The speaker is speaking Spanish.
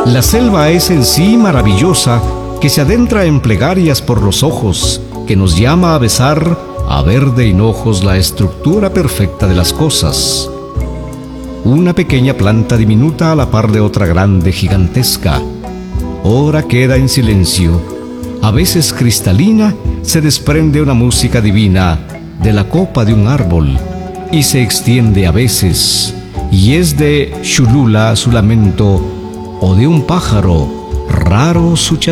La selva es en sí maravillosa, que se adentra en plegarias por los ojos, que nos llama a besar, a ver de hinojos la estructura perfecta de las cosas. Una pequeña planta diminuta a la par de otra grande gigantesca. Ora queda en silencio, a veces cristalina, se desprende una música divina de la copa de un árbol, y se extiende a veces, y es de Cholula su lamento, o de un pájaro raro su